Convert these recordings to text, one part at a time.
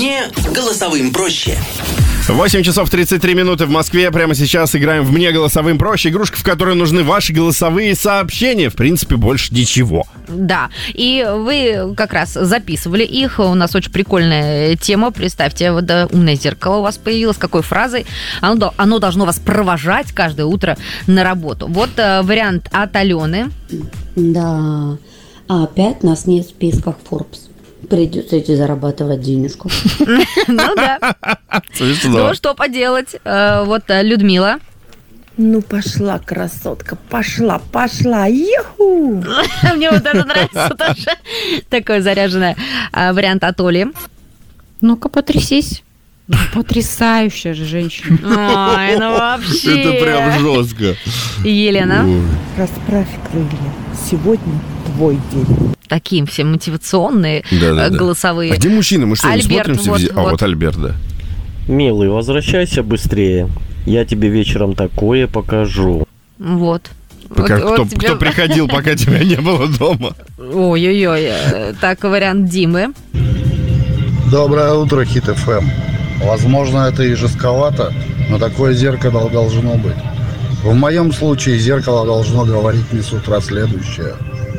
Мне голосовым проще. 8 часов 33 минуты в Москве. Прямо сейчас играем в «Мне голосовым проще». Игрушка, в которой нужны ваши голосовые сообщения. В принципе, больше ничего. Да, и вы как раз записывали их. У нас очень прикольная тема. Представьте, вот умное зеркало у вас появилось. Какой фразой? Оно должно вас провожать каждое утро на работу. Вот вариант от Алены. Да, а опять нас нет в списках Forbes. Придется идти зарабатывать денежку. Ну да. Ну что поделать? Вот Людмила. Ну, пошла, красотка, пошла, еху! Мне вот это нравится тоже. Такой заряженный вариант от Оли. Ну-ка, потрясись. Ну, потрясающая же женщина. Ой, ну вообще. Это прям жестко. Елена. Расправь крылья. Сегодня твой день. Такие все мотивационные голосовые. А где мужчины? Мы что, не Альберт, смотримся? Вот Альберт, да. Милый, возвращайся быстрее. Я тебе вечером такое покажу. Вот. Кто приходил, пока тебя не было дома? Ой-ой-ой. Так, вариант Димы. Доброе утро, Хит ФМ. Возможно, это и жестковато, но такое зеркало должно быть. В моем случае зеркало должно говорить мне с утра следующее.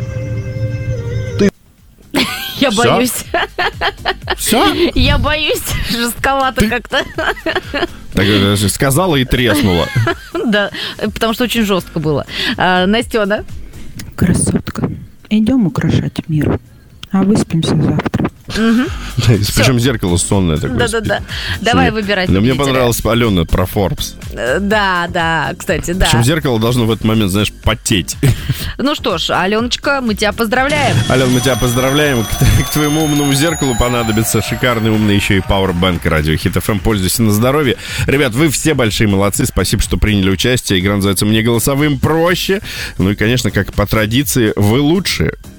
Я боюсь. Все? Я боюсь. Жестковато как-то. Так сказала и треснула. Да, потому что очень жестко было. Настена. Красотка, идем украшать мир, а выспимся завтра. Причем зеркало сонное такое. Да. Давай выбирать. Но мне понравилась Алена про Forbes. Да, кстати, да. Причем зеркало должно в этот момент, знаешь, потеть. Ну что ж, Аленочка, мы тебя поздравляем. Ален, мы тебя поздравляем. К твоему умному зеркалу понадобится шикарный умный еще и пауэрбанк радио Хит ФМ. Пользуйся на здоровье. Ребят, вы все большие молодцы. Спасибо, что приняли участие. Игра называется «Мне голосовым проще». Ну и, конечно, как по традиции, вы лучшие.